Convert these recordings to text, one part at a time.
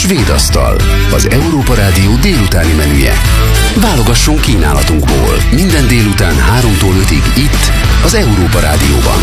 Svéd asztal, az Európa Rádió délutáni menüje. Válogasson kínálatunkból minden délután 3-tól 5-ig itt, az Európa Rádióban.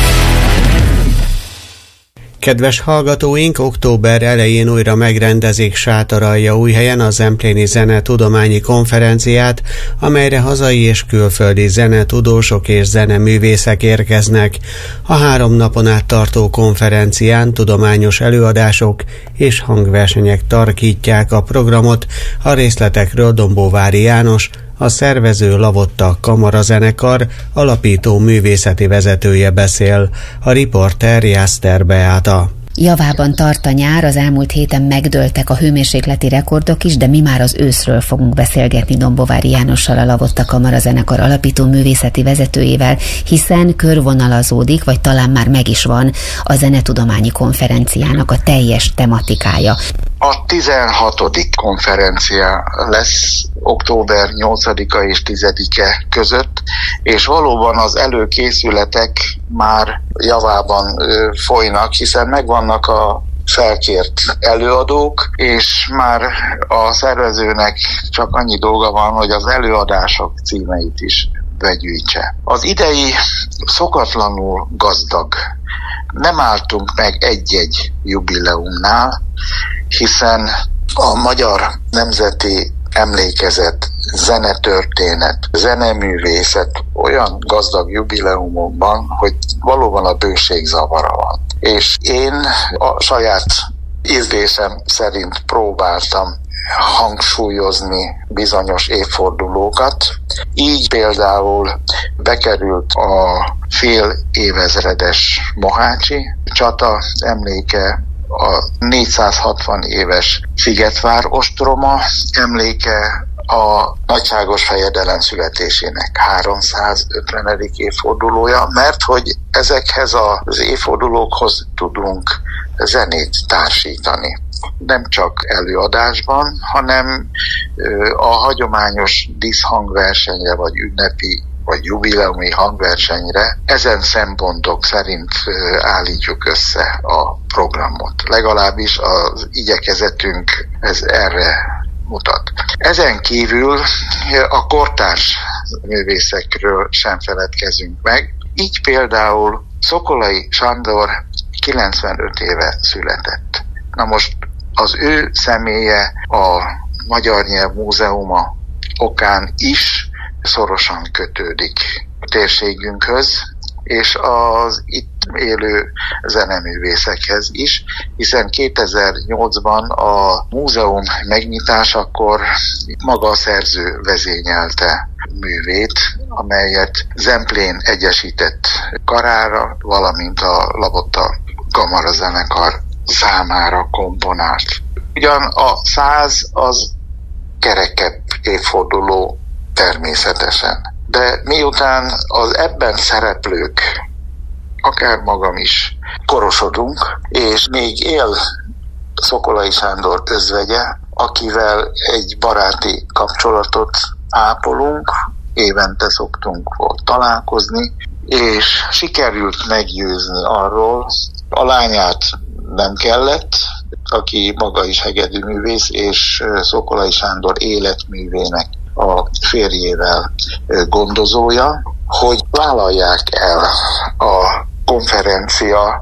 Kedves hallgatóink, október elején újra megrendezik Sátoraljaújhelyen a Zempléni Zenetudományi Konferenciát, amelyre hazai és külföldi zenetudósok és zeneművészek érkeznek. A 3 napon át tartó konferencián tudományos előadások és hangversenyek tarkítják a programot. A részletekről Dombóvári János, a szervező Lavotta Kamarazenekar alapító művészeti vezetője beszél, a riporter Jászter Beáta. Javában tart a nyár, az elmúlt héten megdőltek a hőmérsékleti rekordok is, de mi már az őszről fogunk beszélgetni Dombóvári Jánossal, a Lavotta Kamarazenekar alapító művészeti vezetőjével, hiszen körvonalazódik, vagy talán már meg is van a Zenetudományi Konferenciának a teljes tematikája. A 16. konferencia lesz október 8-a és 10-e között, és valóban az előkészületek már javában folynak, hiszen megvannak a felkért előadók, és már a szervezőnek csak annyi dolga van, hogy az előadások címeit is begyűjtse. Az idei szokatlanul gazdag. Nem álltunk meg egy-egy jubileumnál, hiszen a Magyar Nemzeti Emlékezet, zenetörténet, zeneművészet olyan gazdag jubileumokban, hogy valóban a bőség zavara van. És én a saját ízlésem szerint próbáltam hangsúlyozni bizonyos évfordulókat. Így például bekerült a fél évezredes Mohácsi csata emléke, a 460 éves Szigetvár ostroma emléke, a nagyságos fejedelem születésének 350. évfordulója, mert hogy ezekhez az évfordulókhoz tudunk zenét társítani. Nem csak előadásban, hanem a hagyományos díszhangversenyre, vagy ünnepi, vagy jubileumi hangversenyre ezen szempontok szerint állítjuk össze a programot. Legalábbis az igyekezetünk ez erre mutat. Ezen kívül a kortárs művészekről sem feledkezünk meg. Így például Szokolai Sándor 95 éve született. Na most az ő személye a Magyar Nyelv Múzeuma okán is szorosan kötődik a térségünkhöz, és az itt élő zeneművészekhez is, hiszen 2008-ban a múzeum megnyitásakor maga a szerző vezényelte művét, amelyet Zemplén egyesített karára, valamint a Lavotta Kamarazenekar számára komponált. Ugyan a 100 az kerekebb évforduló természetesen, de miután az ebben szereplők, akár magam is korosodunk, és még él Szokolai Sándor özvegye, akivel egy baráti kapcsolatot ápolunk, évente szoktunk volt találkozni, és sikerült meggyőzni arról, a lányát nem kellett, aki maga is hegedűművész, és Szokolai Sándor életművének a férjével gondozója, hogy vállalják el a konferencia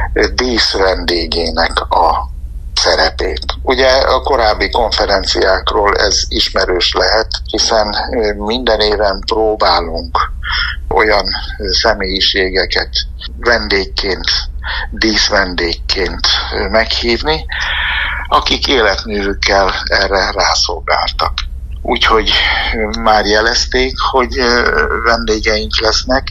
díszvendégének a szerepét. Ugye a korábbi konferenciákról ez ismerős lehet, hiszen minden éven próbálunk olyan személyiségeket vendégként, díszvendégként meghívni, akik életművükkel erre rászolgáltak. Úgyhogy már jelezték, hogy vendégeink lesznek,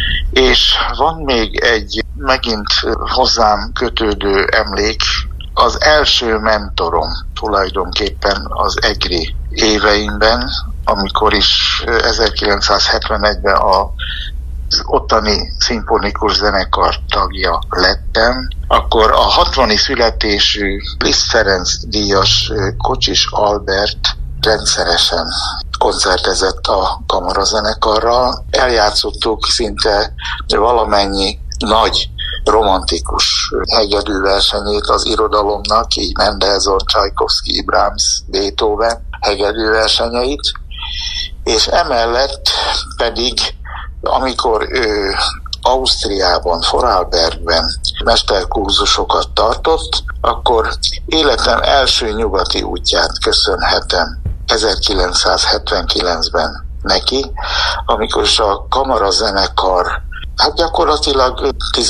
és van még egy megint hozzám kötődő emlék. Az első mentorom tulajdonképpen az EGRI éveimben, amikor is 1971-ben az ottani szimfonikus zenekar tagja lettem, akkor a 60. születésű Liszt Ferenc díjas Kocsis Albert rendszeresen koncertezett a kamarazenekarral. Eljátszottuk szinte valamennyi nagy romantikus hegedűversenyét az irodalomnak, így Mendelssohn, Csajkovszky, Brahms, Beethoven hegedűversenyeit, és emellett pedig, amikor ő Ausztriában, Vorarlbergben mesterkurzusokat tartott, akkor életem első nyugati útját köszönhetem 1979-ben neki, amikor is a kamarazenekar, hát gyakorlatilag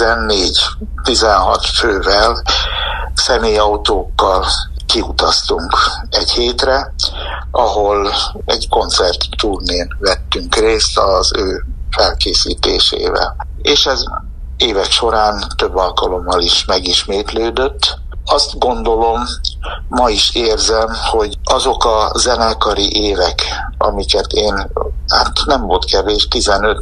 14-16 fővel, személyautókkal kiutaztunk egy hétre, ahol egy koncertturnén vettünk részt az ő felkészítésével. És ez évek során több alkalommal is megismétlődött. Azt gondolom, ma is érzem, hogy azok a zenekari évek, amiket én, hát nem volt kevés, 15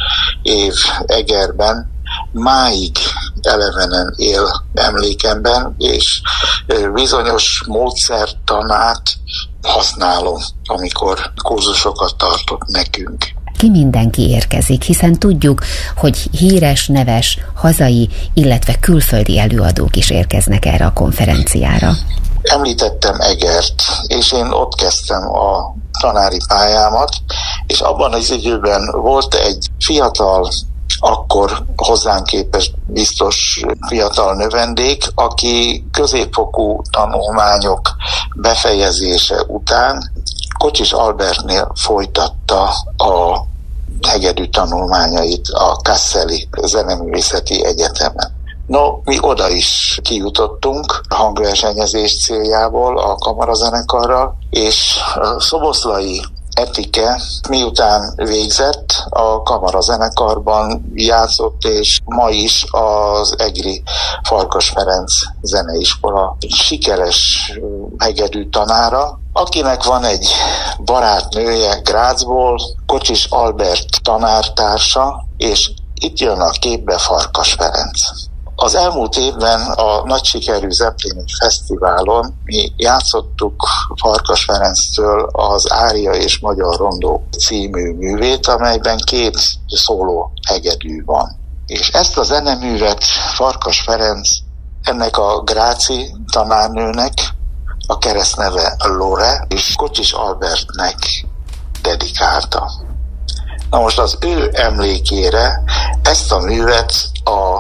év Egerben, máig elevenen él emlékemben, és bizonyos módszertanát használom, amikor kurzusokat tartott nekünk. Ki mindenki érkezik, hiszen tudjuk, hogy híres, neves, hazai, illetve külföldi előadók is érkeznek erre a konferenciára. Említettem Egert, és én ott kezdtem a tanári pályámat, és abban az időben volt egy fiatal, akkor hozzánk képest biztos fiatal növendék, aki középfokú tanulmányok befejezése után Kocsis Albertnél folytatta a hegedű tanulmányait a Kasseli Zeneművészeti Egyetemen. No, mi oda is kijutottunk hangversenyezés céljából a kamarazenekarral, és a szoboszlai Etike miután végzett, a kamarazenekarban játszott, és ma is az egri Farkas Ferenc zeneiskola sikeres hegedű tanára, akinek van egy barátnője Grazból, Kocsis Albert tanártársa, és itt jön a képbe Farkas Ferenc. Az elmúlt évben a nagy sikerű Zeppelini Fesztiválon mi játszottuk Farkas Ferenctől az Ária és Magyar Rondó című művét, amelyben 2 szóló hegedű van. És ezt a zeneművet Farkas Ferenc ennek a Gráci tanárnőnek, a keresztneve Lore, és Kocsis Albertnek dedikálta. Na most az ő emlékére ezt a művet a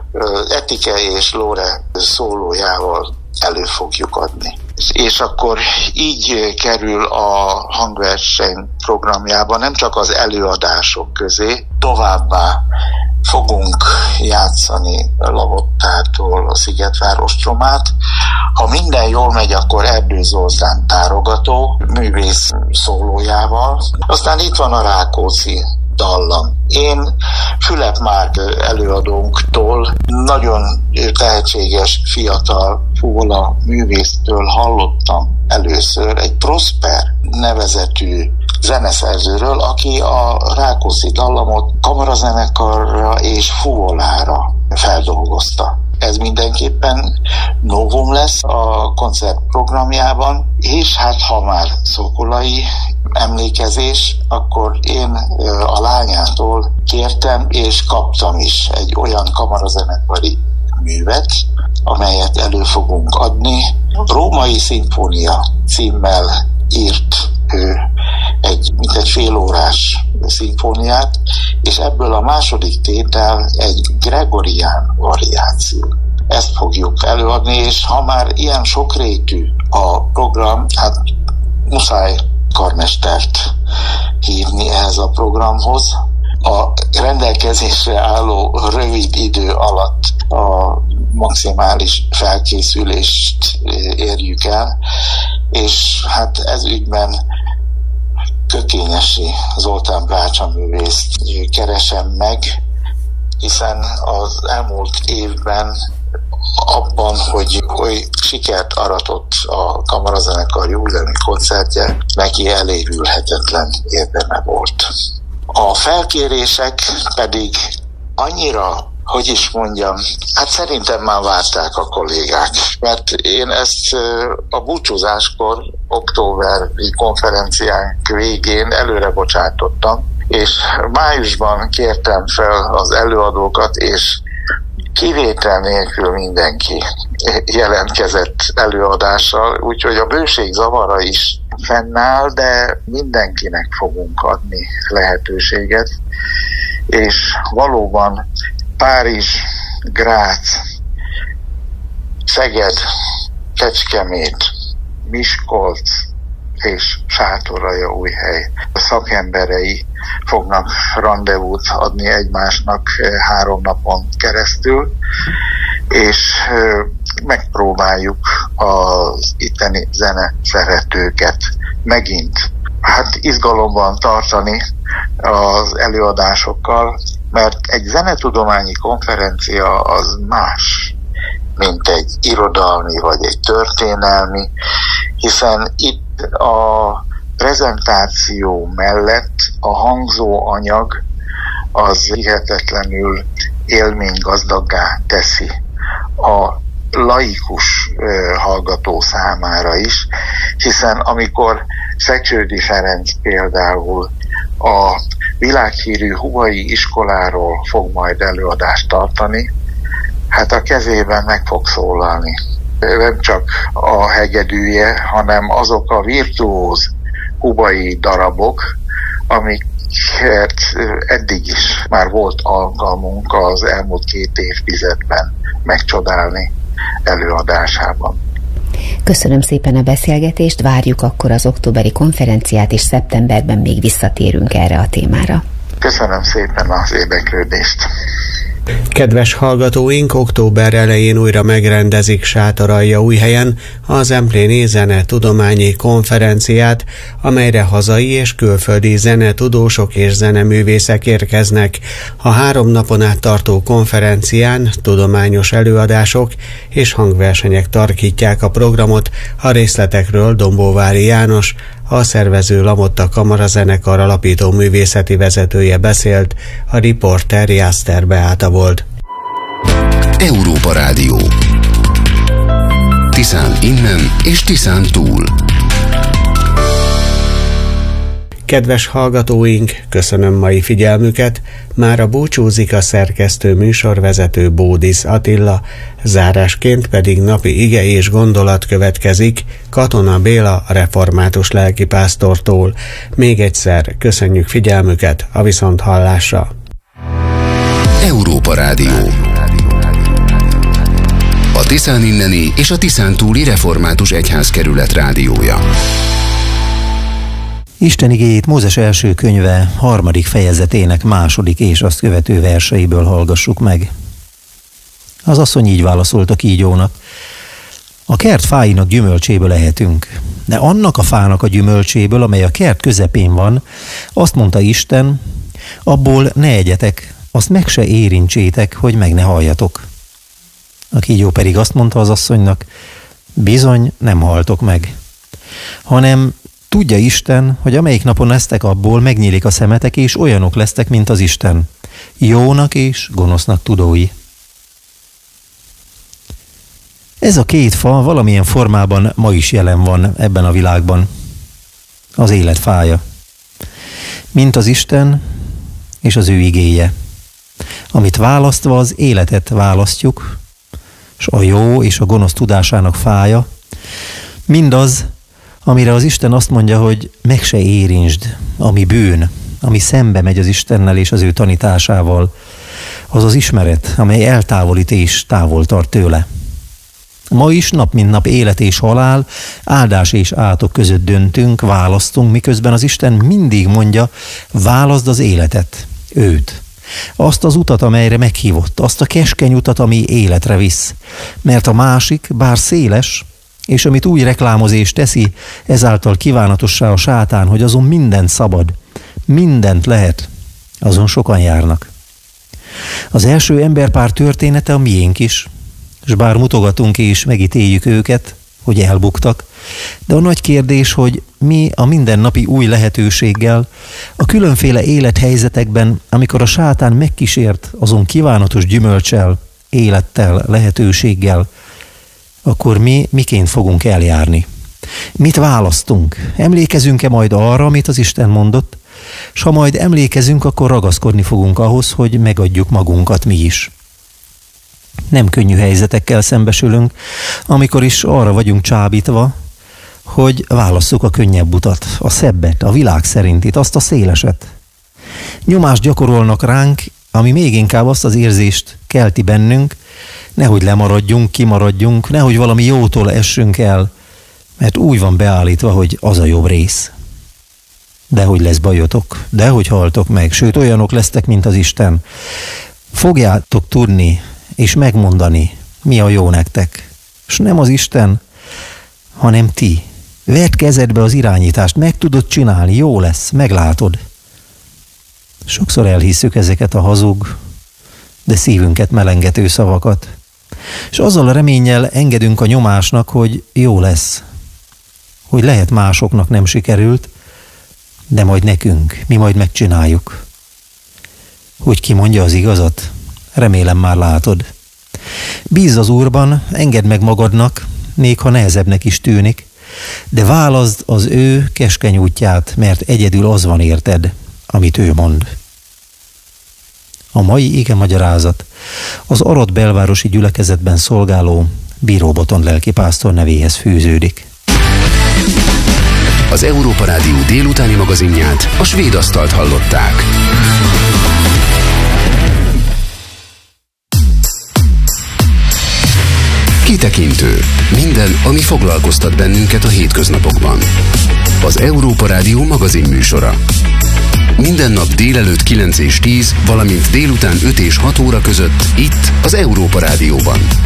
Etike és Lore szólójával elő fogjuk adni. És akkor így kerül a hangverseny programjába nem csak az előadások közé, továbbá fogunk játszani Lavottától a Szigetvár ostromát. Ha minden jól megy, akkor Erdő Zoltán tárogató művész szólójával. Aztán itt van a Rákóczi dallam. Én Fülep Márk előadónktól, nagyon tehetséges fiatal fuvola művésztől hallottam először egy Prosper nevezetű zeneszerzőről, aki a Rákóczi dallamot kamarazenekarra és fuvolára feldolgozta. Ez mindenképpen novum lesz a koncert programjában, és hát ha már szokolai emlékezés, akkor én a lányától kértem és kaptam is egy olyan kamarazenekari művet, amelyet elő fogunk adni. Római szimfónia címmel írt ő mintegy félórás szimfóniát, és ebből a második tétel egy gregorián variáció. Ezt fogjuk előadni, és ha már ilyen sokrétű a program, hát muszáj karmestert hívni ehhez a programhoz. A rendelkezésre álló rövid idő alatt a maximális felkészülést érjük el, és hát ez ügyben Kökényesi Zoltán bácsaművészt keresem meg, hiszen az elmúlt évben abban, hogy oly sikert aratott a kamarazenekar jubileumi koncertje, neki elévülhetetlen érdeme volt. A felkérések pedig annyira, hogy is mondjam, hát szerintem már várták a kollégák, mert én ezt a búcsúzáskor, októberi konferenciánk végén előre bocsátottam, és májusban kértem fel az előadókat, és kivétel nélkül mindenki jelentkezett előadással, úgyhogy a bőség zavara is fennáll, de mindenkinek fogunk adni lehetőséget, és valóban Párizs, Grác, Szeged, Kecskemét, Miskolc és Sátoraljaújhely szakemberei fognak randevút adni egymásnak 3 napon keresztül, és megpróbáljuk az itteni zene szeretőket megint izgalomban tartani az előadásokkal, mert egy zenetudományi konferencia az más, mint egy irodalmi vagy egy történelmi, hiszen itt a prezentáció mellett a hangzóanyag az hihetetlenül élménygazdaggá teszi a laikus hallgató számára is, hiszen amikor Szecsődi Ferenc például a világhírű Hubai iskoláról fog majd előadást tartani, hát a kezében meg fog szólalni. Nem csak a hegedűje, hanem azok a virtuóz hubai darabok, amiket eddig is már volt alkalmunk az elmúlt 2 évtizedben megcsodálni előadásában. Köszönöm szépen a beszélgetést, várjuk akkor az októberi konferenciát, és szeptemberben még visszatérünk erre a témára. Köszönöm szépen az érdeklődést. Kedves hallgatóink, október elején újra megrendezik Sátoraljaújhelyen a Zempléni Zenetudományi Konferenciát, amelyre hazai és külföldi zenetudósok és zeneművészek érkeznek. A 3 napon át tartó konferencián tudományos előadások és hangversenyek tarkítják a programot. A részletekről Dombóvári János, a szervező Lamotta Kamarazenekar alapító művészeti vezetője beszélt, a riporter Jászter Beáta volt. Európa Rádió. Tiszán innen és Tiszán túl. Kedves hallgatóink, köszönöm mai figyelmüket, mára búcsúzik a szerkesztő műsorvezető Bódisz Attila, zárásként pedig napi ige és gondolat következik Katona Béla református lelkipásztortól. Még egyszer köszönjük figyelmüket, a viszonthallásra. Európa Rádió. A Tiszán inneni és a Tiszán túli református egyházkerület rádiója. Isten igéjét Mózes első könyve 3. fejezetének 2. és azt követő verseiből hallgassuk meg. Az asszony így válaszolt a kígyónak: a kert fáinak gyümölcséből ehetünk, de annak a fának a gyümölcséből, amely a kert közepén van, azt mondta Isten, abból ne egyetek, azt meg se érintsétek, hogy meg ne halljatok. A kígyó pedig azt mondta az asszonynak: bizony nem haltok meg, hanem tudja Isten, hogy amelyik napon esztek abból, megnyílik a szemetek, és olyanok lesztek, mint az Isten, jónak és gonosznak tudói. Ez a 2 fa valamilyen formában ma is jelen van ebben a világban. Az élet fája. Mint az Isten és az ő igéje. Amit választva az életet választjuk, és a jó és a gonosz tudásának fája, mindaz, amire az Isten azt mondja, hogy meg se érintsd, ami bűn, ami szembe megy az Istennel és az ő tanításával, az az ismeret, amely eltávolít és távol tart tőle. Ma is nap mint nap élet és halál, áldás és átok között döntünk, választunk, miközben az Isten mindig mondja, válaszd az életet, őt. Azt az utat, amelyre meghívott, azt a keskeny utat, ami életre visz. Mert a másik, bár széles, és amit úgy reklámozés teszi, ezáltal kívánatossá a sátán, hogy azon mindent szabad, mindent lehet, azon sokan járnak. Az első emberpár története a miénk is, és bár mutogatunk és megítéljük őket, hogy elbuktak, de a nagy kérdés, hogy mi a mindennapi új lehetőséggel, a különféle élethelyzetekben, amikor a sátán megkísért azon kívánatos gyümölccsel, élettel, lehetőséggel, akkor mi miként fogunk eljárni? Mit választunk? Emlékezünk-e majd arra, amit az Isten mondott? S ha majd emlékezünk, akkor ragaszkodni fogunk ahhoz, hogy megadjuk magunkat mi is. Nem könnyű helyzetekkel szembesülünk, amikor is arra vagyunk csábítva, hogy válasszuk a könnyebb utat, a szebbet, a világ szerintit, azt a széleset. Nyomást gyakorolnak ránk, ami még inkább azt az érzést kelti bennünk, nehogy lemaradjunk, kimaradjunk, nehogy valami jótól essünk el, mert úgy van beállítva, hogy az a jobb rész. Dehogy lesz bajotok, dehogy haltok meg, sőt olyanok lesztek, mint az Isten. Fogjátok tudni és megmondani, mi a jó nektek. És nem az Isten, hanem ti. Vedd kezedbe az irányítást, meg tudod csinálni, jó lesz, meglátod. Sokszor elhisszük ezeket a hazug, de szívünket melengető szavakat. És azzal a reménnyel engedünk a nyomásnak, hogy jó lesz. Hogy lehet másoknak nem sikerült, de majd nekünk, mi majd megcsináljuk. Hogy ki mondja az igazat? Remélem már látod. Bízz az Úrban, engedd meg magadnak, még ha nehezebbnek is tűnik, de válaszd az ő keskeny útját, mert egyedül az van érted, amit ő mond. A mai ige magyarázat az Arad belvárosi gyülekezetben szolgáló Bíró Botond lelkipásztor nevéhez fűződik. Az Európa Rádió délutáni magazinját, a Svéd Asztalt hallották. Kitekintő. Minden, ami foglalkoztat bennünket a hétköznapokban. Az Európa Rádió magazin műsora. Minden nap délelőtt 9 és 10, valamint délután 5 és 6 óra között itt az Európa Rádióban.